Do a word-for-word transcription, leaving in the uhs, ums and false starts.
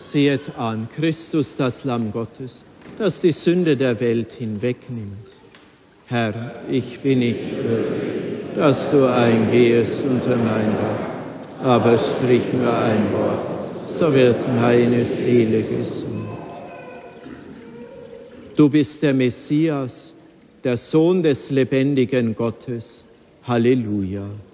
Sehet an, Christus, das Lamm Gottes, das die Sünde der Welt hinwegnimmt. Herr, ich bin nicht würdig, dass du eingehest unter mein Dach, aber sprich nur ein Wort, so wird meine Seele gesund. Du bist der Messias, der Sohn des lebendigen Gottes. Halleluja.